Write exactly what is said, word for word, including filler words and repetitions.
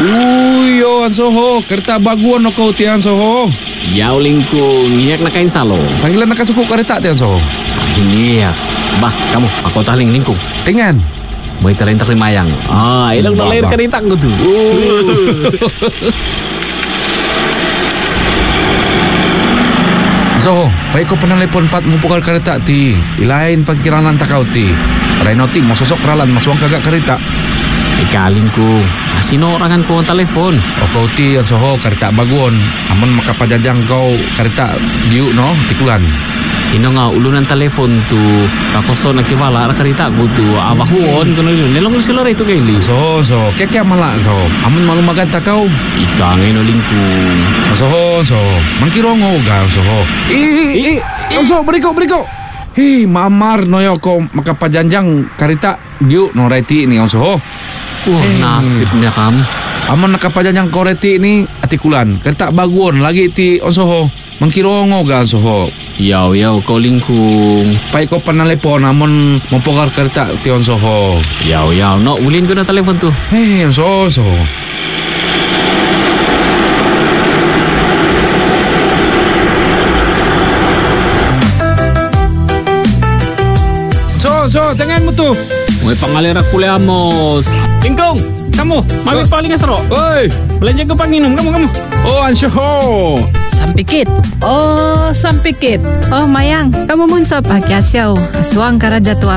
Uy, yo, Ansoho. Kereta baguan no kau ti Ansoho. Yau lingkung, ngiyak na kain salo. Sanggilan nakasuko kereta ti Ansoho. Ini ya. Bah, kamu, aku taling lingkung. Tengan. Mau itarin terimayang. Ah, ilang na lahir kereta ko tu. Ansoho, baik kau pernah telepon pat mumpukal kereta ti. Ilain pagkiranan takau ti. Reno ti, mau sosok ralan masuang kagak kereta. Ikaling ko. Asino orangan ko ang telepon. O kau ti Ansoho kereta baguan. Amun makapajajang kau kereta diu no tikulan. Ino nga ulunan telepon tu. Rakoso nakiwala ra kereta ko tu. Abah huon kuno yun. Nilong sila ito kay Li. Ansoho, so kaya malak kau. Amun malu maganta kau. Ika ngayon lingkung. Ansoho, so mangkirongo ga Ansoho. Ih, ih, Ansoho, beriko, beriko. Hei, mamar noyo ko makapajanjang kereta diu no reti ni Ansoho. Wah, Eh. nasibnya kamu. Amun nakapajanjang koreti ni atikulan. Kereta baguan lagi ti Ansoho. Mangkirongo ga Ansoho. Yau, yau, kau lingkung. Pai ko panalepon amun mempokar kereta ti Ansoho. Yau, yau, no, ulin ko na telepon tu. Hei, Ansoho, so. So, so, tengan mo tu. May pangalera kuleamos. Lingkong, kamu, mami paling asro. Oi, Belanja ke panginum, kamu, kamu. oh Ansoho. Sampikit. Oh, sampikit. Oh, Mayang, kamu mun sop akyasyaw. Aswang karaja tua